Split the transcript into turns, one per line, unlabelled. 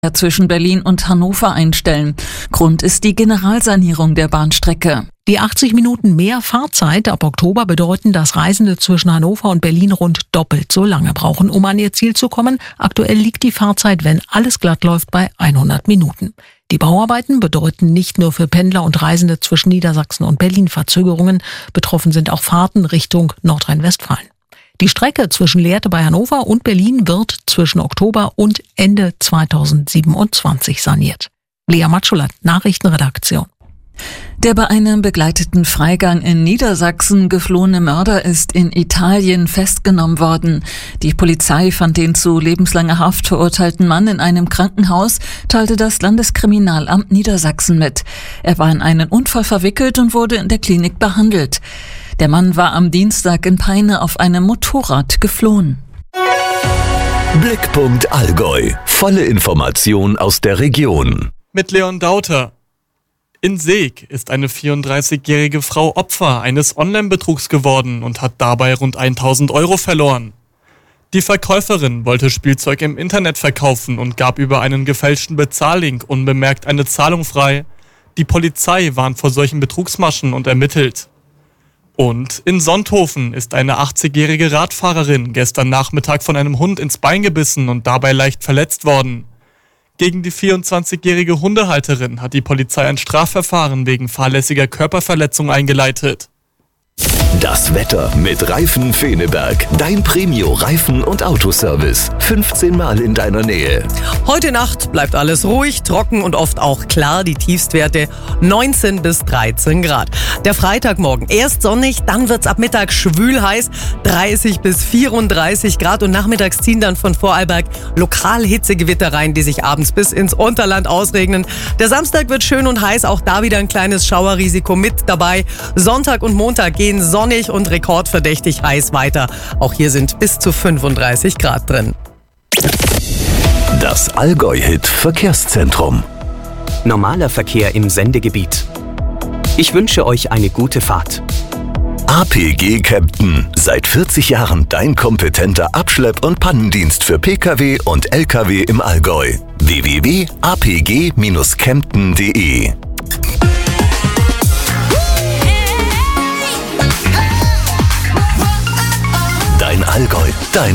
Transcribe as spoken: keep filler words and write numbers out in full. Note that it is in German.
zwischen Berlin und Hannover einstellen. Grund ist die Generalsanierung der Bahnstrecke.
Die achtzig Minuten mehr Fahrzeit ab Oktober bedeuten, dass Reisende zwischen Hannover und Berlin rund doppelt so lange brauchen, um an ihr Ziel zu kommen. Aktuell liegt die Fahrzeit, wenn alles glatt läuft, bei hundert Minuten. Die Bauarbeiten bedeuten nicht nur für Pendler und Reisende zwischen Niedersachsen und Berlin Verzögerungen. Betroffen sind auch Fahrten Richtung Nordrhein-Westfalen. Die Strecke zwischen Lehrte bei Hannover und Berlin wird zwischen Oktober und Ende zweitausendsiebenundzwanzig saniert. Lea Matschulat, Nachrichtenredaktion.
Der bei einem begleiteten Freigang in Niedersachsen geflohene Mörder ist in Italien festgenommen worden. Die Polizei fand den zu lebenslanger Haft verurteilten Mann in einem Krankenhaus, teilte das Landeskriminalamt Niedersachsen mit. Er war in einen Unfall verwickelt und wurde in der Klinik behandelt. Der Mann war am Dienstag in Peine auf einem Motorrad geflohen.
Blickpunkt Allgäu. Volle Information aus der Region.
Mit Leon Dauter. In Seeg ist eine vierunddreißigjährige Frau Opfer eines Online-Betrugs geworden und hat dabei rund tausend Euro verloren. Die Verkäuferin wollte Spielzeug im Internet verkaufen und gab über einen gefälschten Bezahllink unbemerkt eine Zahlung frei. Die Polizei warnt vor solchen Betrugsmaschen und ermittelt. Und in Sonthofen ist eine achtzigjährige Radfahrerin gestern Nachmittag von einem Hund ins Bein gebissen und dabei leicht verletzt worden. Gegen die vierundzwanzigjährige Hundehalterin hat die Polizei ein Strafverfahren wegen fahrlässiger Körperverletzung eingeleitet.
Das Wetter mit Reifen Feneberg. Dein Premio-Reifen- und Autoservice. fünfzehn Mal in deiner Nähe.
Heute Nacht bleibt alles ruhig, trocken und oft auch klar. Die Tiefstwerte neunzehn bis dreizehn Grad. Der Freitagmorgen erst sonnig, dann wird's ab Mittag schwül heiß. dreißig bis vierunddreißig Grad und nachmittags ziehen dann von Vorarlberg lokal Hitzegewitter rein, die sich abends bis ins Unterland ausregnen. Der Samstag wird schön und heiß, auch da wieder ein kleines Schauerrisiko mit dabei. Sonntag und Montag gehen sonnig und rekordverdächtig heiß weiter. Auch hier sind bis zu fünfunddreißig Grad drin.
Das Allgäu-Hit Verkehrszentrum.
Normaler Verkehr im Sendegebiet. Ich wünsche euch eine gute Fahrt.
A P G Kempten. Seit vierzig Jahren dein kompetenter Abschlepp- und Pannendienst für Pkw und Lkw im Allgäu. w w w punkt a p g dash kempten punkt d e Dein Allgäu, dein